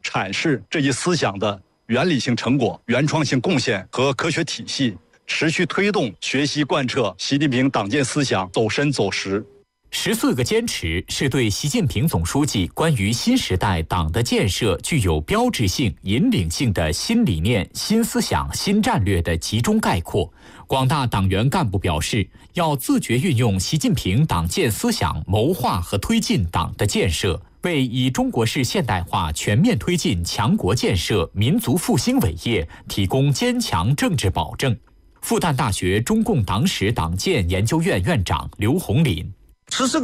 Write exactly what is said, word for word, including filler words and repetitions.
阐释这一思想的原理性成果、原创性贡献和科学体系，持续推动学习贯彻习近平党建思想走深走实。 十四个坚持是对习近平总书记关于新时代党的建设具有标志性、引领性的新理念、新思想、新战略的集中概括。广大党员干部表示，要自觉运用习近平党建思想，谋划和推进党的建设，为以中国式现代化全面推进强国建设、民族复兴伟业提供坚强政治保证。复旦大学中共党史党建研究院院长刘洪林。 十四